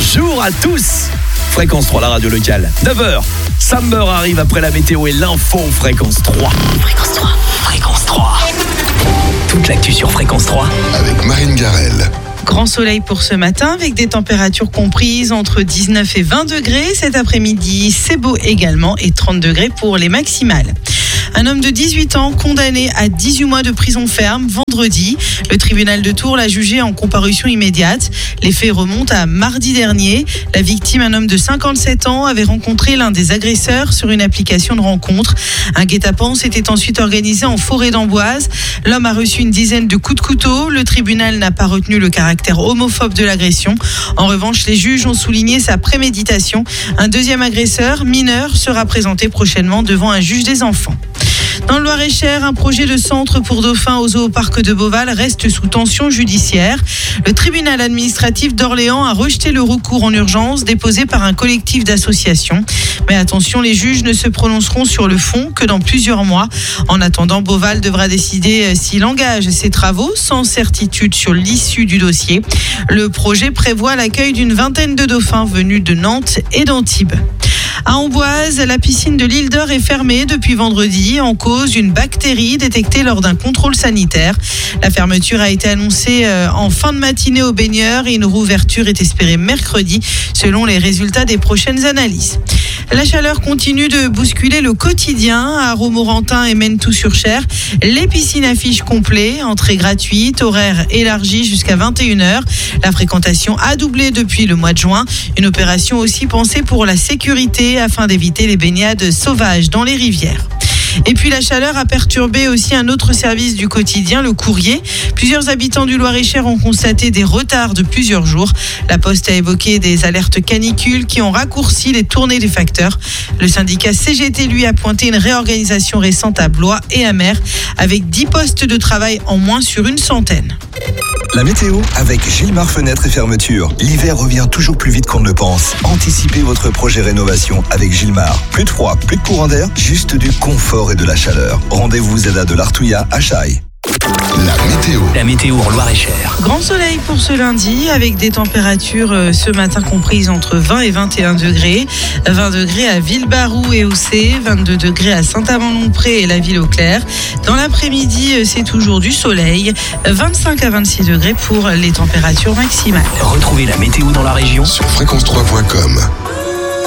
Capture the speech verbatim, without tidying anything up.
bonjour à tous. Fréquence trois, la radio locale. neuf heures, Summer arrive après la météo et l'info Fréquence trois. Fréquence trois, Fréquence trois. Toute l'actu sur Fréquence trois. Avec Marine Garel. Grand soleil pour ce matin avec des températures comprises entre dix-neuf et vingt degrés. Cet après-midi, c'est beau également et trente degrés pour les maximales. Un homme de dix-huit ans condamné à dix-huit mois de prison ferme vendredi. Le tribunal de Tours l'a jugé en comparution immédiate. Les faits remontent à mardi dernier. La victime, un homme de cinquante-sept ans, avait rencontré l'un des agresseurs sur une application de rencontre. Un guet-apens s'était ensuite organisé en forêt d'Amboise. L'homme a reçu une dizaine de coups de couteau. Le tribunal n'a pas retenu le caractère homophobe de l'agression. En revanche, les juges ont souligné sa préméditation. Un deuxième agresseur, mineur, sera présenté prochainement devant un juge des enfants. Dans le Loir-et-Cher, un projet de centre pour dauphins au zooparc de Beauval reste sous tension judiciaire. Le tribunal administratif d'Orléans a rejeté le recours en urgence déposé par un collectif d'associations. Mais attention, les juges ne se prononceront sur le fond que dans plusieurs mois. En attendant, Beauval devra décider s'il engage ses travaux sans certitude sur l'issue du dossier. Le projet prévoit l'accueil d'une vingtaine de dauphins venus de Nantes et d'Antibes. À Amboise, la piscine de l'île d'Or est fermée depuis vendredi en cause d'une bactérie détectée lors d'un contrôle sanitaire. La fermeture a été annoncée en fin de matinée aux baigneurs et une rouverture est espérée mercredi selon les résultats des prochaines analyses. La chaleur continue de bousculer le quotidien à Romorantin et Mennetou-sur-Cher. Les piscines affichent complet, entrée gratuite, horaire élargi jusqu'à vingt et une heures. La fréquentation a doublé depuis le mois de juin. Une opération aussi pensée pour la sécurité afin d'éviter les baignades sauvages dans les rivières. Et puis la chaleur a perturbé aussi un autre service du quotidien, le courrier. Plusieurs habitants du Loir-et-Cher ont constaté des retards de plusieurs jours. La Poste a évoqué des alertes canicules qui ont raccourci les tournées des facteurs. Le syndicat C G T, lui, a pointé une réorganisation récente à Blois et à Mer avec dix postes de travail en moins sur une centaine. La météo avec Gilmar Fenêtres et Fermetures. L'hiver revient toujours plus vite qu'on ne le pense. Anticipez votre projet rénovation avec Gilmar. Plus de froid, plus de courant d'air, juste du confort et de la chaleur. Rendez-vous Zeda de l'Artouillat à Chaille. La météo. La météo en Loir-et-Cher. Grand soleil pour ce lundi avec des températures euh, ce matin comprises entre vingt et vingt et un degrés. vingt degrés à Villebarou et Haussé, vingt-deux degrés à Saint-Amand-Longpré et la ville au clair. Dans l'après-midi, euh, c'est toujours du soleil. vingt-cinq à vingt-six degrés pour les températures maximales. Retrouvez la météo dans la région Sur fréquence trois point com.